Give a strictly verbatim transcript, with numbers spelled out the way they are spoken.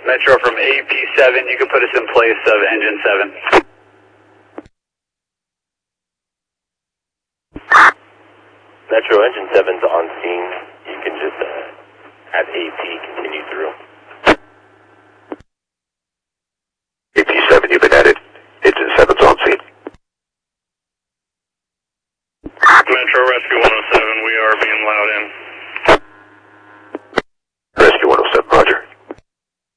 Metro from A P seven, you can put us in place of engine seven. Metro engine seven's on scene. You can just uh, have A P continue through. A P seven, you've been added. Engine seven's on scene. Metro Rescue one oh seven, we are being loud in.